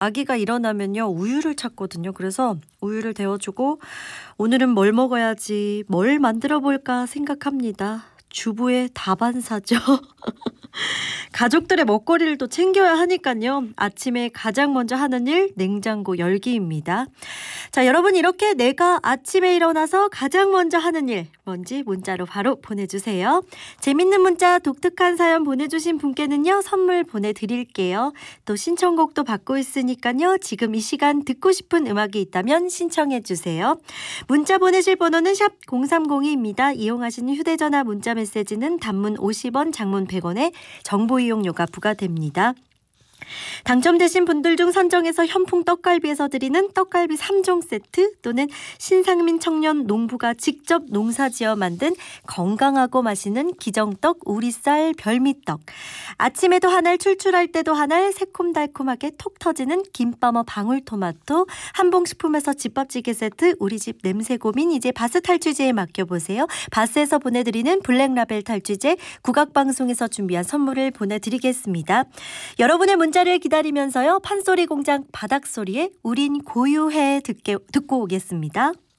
아기가 일어나면요, 우유를 찾거든요. 그래서 우유를 데워주고 오늘은 뭘 먹어야지, 뭘 만들어 볼까 생각합니다. 주부의 다반사죠. 가족들의 먹거리를 또 챙겨야 하니까요. 아침에 가장 먼저 하는 일, 냉장고 열기입니다. 자, 여러분, 이렇게 내가 아침에 일어나서 가장 먼저 하는 일 뭔지 문자로 바로 보내주세요. 재밌는 문자, 독특한 사연 보내주신 분께는요, 선물 보내드릴게요. 또 신청곡도 받고 있으니까요. 지금 이 시간 듣고 싶은 음악이 있다면 신청해주세요. 문자 보내실 번호는 샵 0302입니다. 이용하시는 휴대전화 문자 메시지는 단문 50원, 장문 100원에 정보 이용료가 부과됩니다. 당첨되신 분들 중 선정해서 현풍 떡갈비에서 드리는 떡갈비 3종 세트 또는 신상민 청년 농부가 직접 농사지어 만든 건강하고 맛있는 기정떡, 우리쌀, 별미떡, 아침에도 한알, 출출할 때도 한알, 새콤달콤하게 톡 터지는 김밥어 방울토마토, 한봉식품에서 집밥찌개 세트, 우리집 냄새 고민 이제 바스 탈취제에 맡겨보세요. 바스에서 보내드리는 블랙라벨 탈취제, 국악방송에서 준비한 선물을 보내드리겠습니다. 여러분의 문자를 기다리면서요, 판소리 공장 바닥소리에 우린 고유해 듣고 오겠습니다.